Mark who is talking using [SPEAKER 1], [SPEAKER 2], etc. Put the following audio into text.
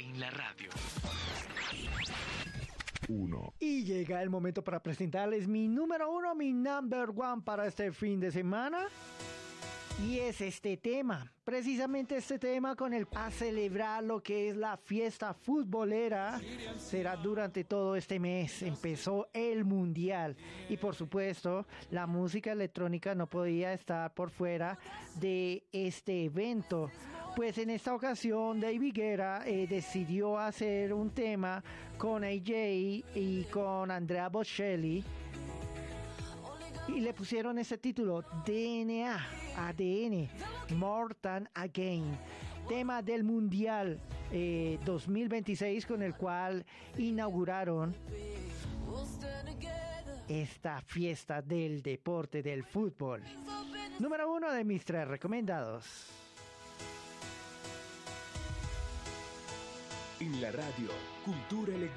[SPEAKER 1] en la radio.
[SPEAKER 2] Y llega el momento para presentarles mi número uno, mi number one para este fin de semana. Y es este tema, precisamente este tema con el a celebrar lo que es la fiesta futbolera. Será durante todo este mes. Empezó el Mundial. Y por supuesto, la música electrónica no podía estar por fuera de este evento. Pues en esta ocasión David Guetta decidió hacer un tema con AJ y con Andrea Bocelli. Y le pusieron ese título, DNA, ADN, More Than Again, tema del Mundial 2026 con el cual inauguraron esta fiesta del deporte del fútbol. Número uno de mis 3 recomendados.
[SPEAKER 3] En la radio, Cultura Electrónica.